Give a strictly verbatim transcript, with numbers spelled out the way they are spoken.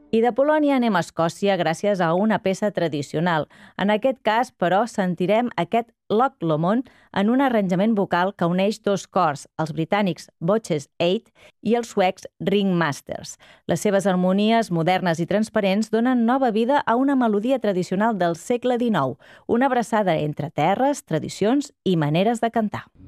I de Polònia anem a Escòcia gràcies a una peça tradicional. En aquest cas, però, sentirem aquest Loch Lomond en un arranjament vocal que uneix dos cors, els britànics Botches vuit i els suecs Ringmasters. Les seves harmonies modernes i transparents donen nova vida a una melodia tradicional del segle dinou, una abraçada entre terres, tradicions i maneres de cantar.